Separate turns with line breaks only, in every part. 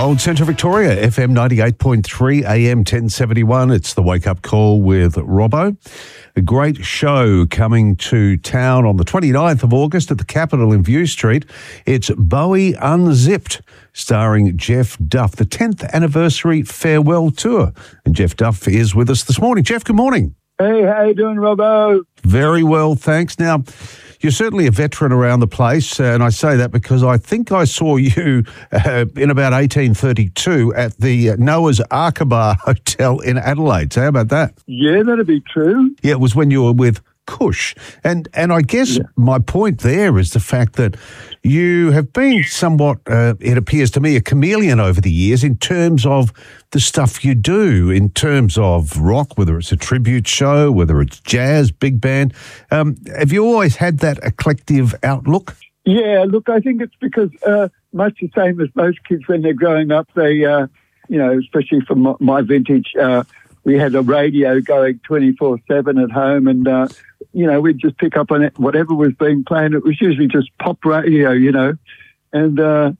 Gold Centre Victoria, FM 98.3, AM 1071. It's the Wake Up Call with Robbo. A great show coming to town on the 29th of August at the Capitol in View Street. It's Bowie Unzipped, starring Jeff Duff, the 10th anniversary farewell tour. And Jeff Duff is with us this morning. Jeff, good morning.
Hey, how you doing, Robbo?
Very well, thanks. Now, you're certainly a veteran around the place, and I say that because I think I saw you in about 1832 at the Noah's Arkabar Hotel in Adelaide. So how about that?
Yeah, that'd be true.
Yeah, it was when you were with Kush. And I guess my point there is the fact that you have been somewhat, it appears to me, a chameleon over the years in terms of the stuff you do, in terms of rock, whether it's a tribute show, whether it's jazz, big band. Have you always had that eclectic outlook?
Yeah, look, I think it's because much the same as most kids when they're growing up, they, especially from my vintage, we had a radio going 24/7 at home, and we'd just pick up on it, whatever was being played. It was usually just pop radio, and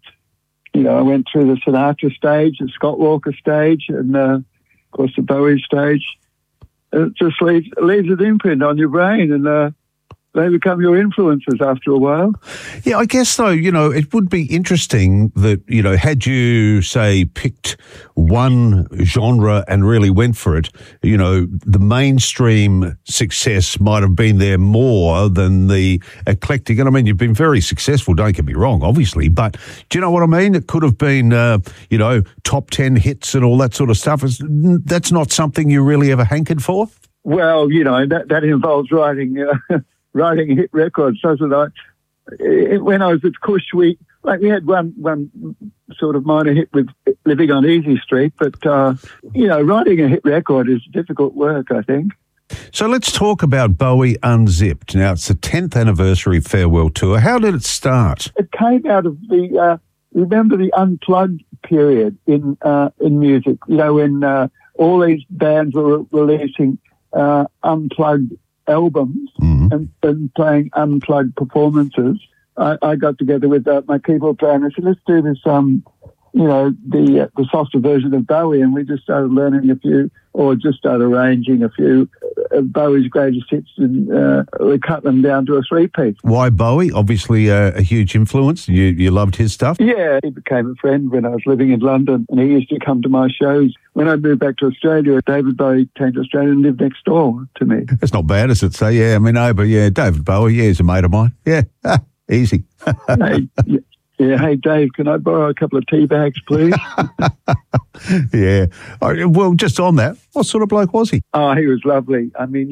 I went through the Sinatra stage, the Scott Walker stage, and of course the Bowie stage. It just leaves an imprint on your brain, and they become your influences after a while.
Yeah, I guess, though, it would be interesting that, had you, say, picked one genre and really went for it, the mainstream success might have been there more than the eclectic. And I mean, you've been very successful, don't get me wrong, obviously, but do you know what I mean? It could have been, top 10 hits and all that sort of stuff. That's not something you really ever hankered for?
Well, that involves writing hit records, doesn't it? When I was at Kush, we had one sort of minor hit with Living on Easy Street, but writing a hit record is difficult work, I think.
So let's talk about Bowie Unzipped. Now, it's the 10th anniversary farewell tour. How did it start?
It came out of remember the unplugged period in music, when all these bands were releasing unplugged albums and playing unplugged performances. I got together with my keyboard player and I said, let's do this, the softer version of Bowie, and we just started learning a few, or just started arranging a few of Bowie's greatest hits, and we cut them down to a three-piece.
Why Bowie? Obviously a huge influence. You loved his stuff?
Yeah, he became a friend when I was living in London, and he used to come to my shows. When I moved back to Australia, David Bowie came to Australia and lived next door to me.
That's not bad, is it? So, yeah, I mean, David Bowie, he's a mate of mine. Yeah, easy.
Hey, Dave, can I borrow a couple of tea bags, please?
Yeah. Well, just on that, what sort of bloke was he?
Oh, he was lovely. I mean,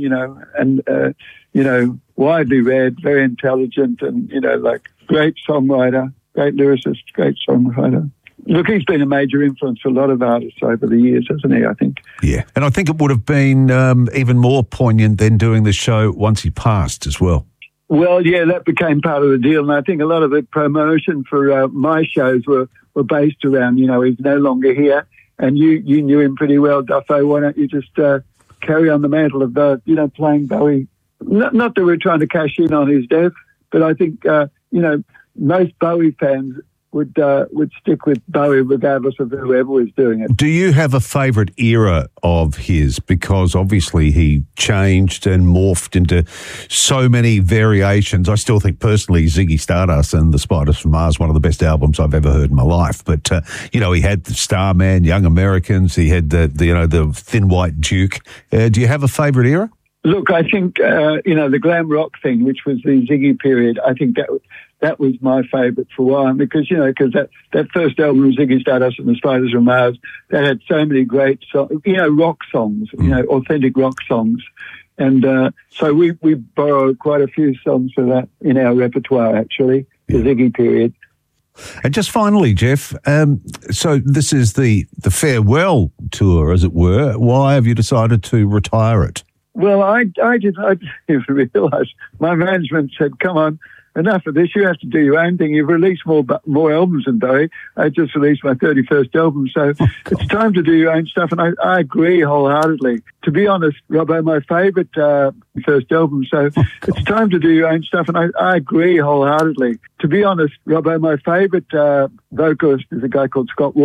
widely read, very intelligent, and, great songwriter, great lyricist, great songwriter. Look, he's been a major influence for a lot of artists over the years, hasn't he, I think?
Yeah, and I think it would have been even more poignant than doing the show once he passed as well.
Well, yeah, that became part of the deal, and I think a lot of the promotion for my shows were based around, he's no longer here, and you knew him pretty well, Duffo. Why don't you just carry on the mantle of, playing Bowie? Not that we're trying to cash in on his death, but I think, most Bowie fans would stick with Bowie regardless of whoever was doing it.
Do you have a favourite era of his? Because obviously he changed and morphed into so many variations. I still think personally Ziggy Stardust and The Spiders from Mars, one of the best albums I've ever heard in my life. But, he had the Starman, Young Americans, he had the Thin White Duke. Do you have a favourite era?
Look, I think, the glam rock thing, which was the Ziggy period, I think that was my favourite for a while, because that first album, Ziggy Stardust and the Spiders from Mars, that had so many great songs, rock songs, authentic rock songs. And so we borrowed quite a few songs for that in our repertoire, actually, the Ziggy period.
And just finally, Jeff, so this is the farewell tour, as it were. Why have you decided to retire it?
Well, I didn't realise. My management said, come on, enough of this. You have to do your own thing. You've released more albums than Bowie. I just released my 31st album, so it's time to do your own stuff, and I agree wholeheartedly. To be honest, Robbo, my favourite first album, so it's time to do your own stuff, and I agree wholeheartedly. To be honest, Robbo, my favourite vocalist is a guy called Scott Walker.